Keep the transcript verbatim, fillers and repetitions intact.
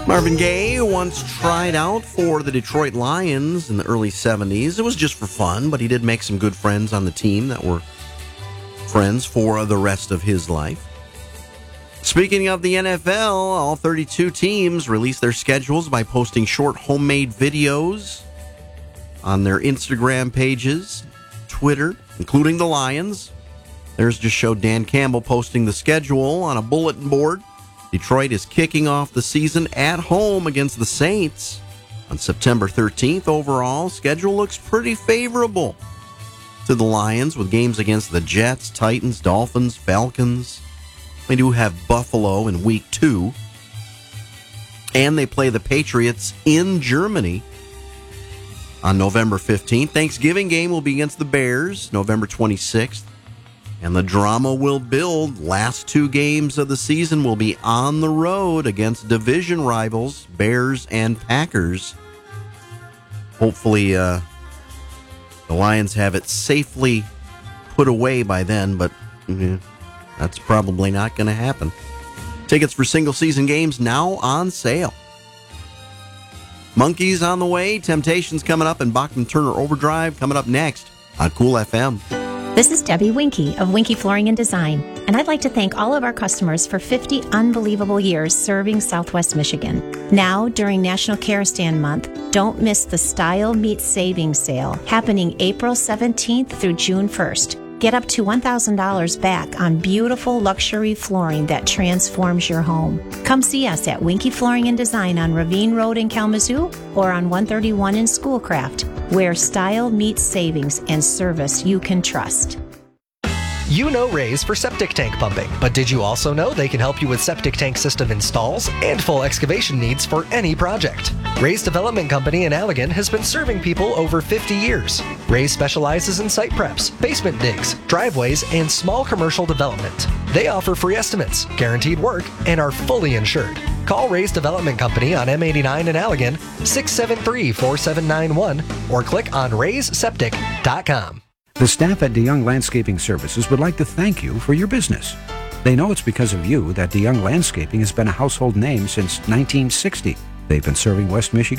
Marvin Gaye once tried out for the Detroit Lions in the early seventies. It was just for fun, but he did make some good friends on the team that were friends for the rest of his life. Speaking of the N F L, all thirty-two teams release their schedules by posting short homemade videos on their Instagram pages, Twitter, including the Lions. There's just showed Dan Campbell posting the schedule on a bulletin board. Detroit is kicking off the season at home against the Saints on September thirteenth. Overall, schedule looks pretty favorable to the Lions with games against the Jets, Titans, Dolphins, Falcons. They do have Buffalo in week two. And they play the Patriots in Germany on November fifteenth. Thanksgiving game will be against the Bears, November twenty-sixth. And the drama will build. Last two games of the season will be on the road against division rivals, Bears and Packers. Hopefully, uh, the Lions have it safely put away by then, but mm, that's probably not going to happen. Tickets for single-season games now on sale. Monkeys on the way. Temptations coming up, and Bachman Turner Overdrive coming up next on Cool F M. This is Debbie Winkie of Winkie Flooring and Design, and I'd like to thank all of our customers for fifty unbelievable years serving Southwest Michigan. Now, during National Kerosene Month, don't miss the Style Meets Savings Sale happening April seventeenth through June first. Get up to one thousand dollars back on beautiful luxury flooring that transforms your home. Come see us at Winkie Flooring and Design on Ravine Road in Kalamazoo or on one thirty-one in Schoolcraft, where style meets savings and service you can trust. You know Rays for septic tank pumping, but did you also know they can help you with septic tank system installs and full excavation needs for any project? Rays Development Company in Allegan has been serving people over fifty years. Rays specializes in site preps, basement digs, driveways, and small commercial development. They offer free estimates, guaranteed work, and are fully insured. Call Rays Development Company on M eighty-nine in Allegan, six seven three, four seven nine one, or click on rays septic dot com. The staff at DeYoung Landscaping Services would like to thank you for your business. They know it's because of you that DeYoung Landscaping has been a household name since nineteen sixty. They've been serving West Michigan